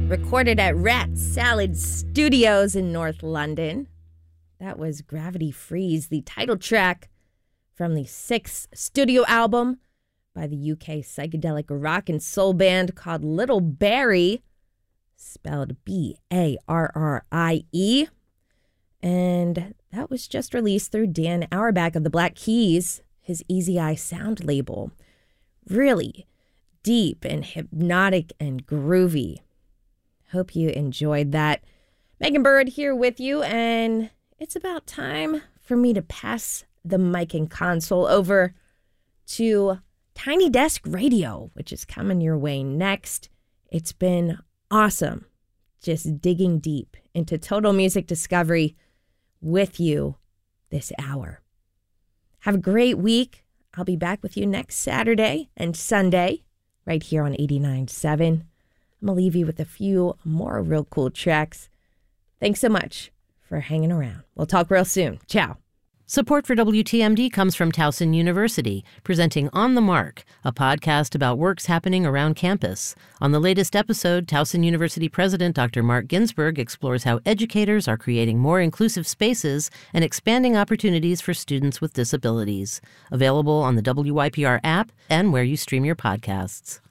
recorded at Rat Salad Studios in North London. That was Gravity Freeze, the title track from the sixth studio album by the UK psychedelic rock and soul band called Little Barrie, spelled Barrie. And that was just released through Dan Auerbach of the Black Keys, his Easy Eye Sound label. Really deep and hypnotic and groovy. Hope you enjoyed that. Megan Bird here with you, and it's about time for me to pass the mic and console over to Tiny Desk Radio, which is coming your way next. It's been awesome just digging deep into total music discovery with you this hour. Have a great week. I'll be back with you next Saturday and Sunday right here on 89.7. I'm going to leave you with a few more real cool tracks. Thanks so much for hanging around. We'll talk real soon. Ciao. Support for WTMD comes from Towson University, presenting On the Mark, a podcast about works happening around campus. On the latest episode, Towson University President Dr. Mark Ginsberg explores how educators are creating more inclusive spaces and expanding opportunities for students with disabilities. Available on the WYPR app and where you stream your podcasts.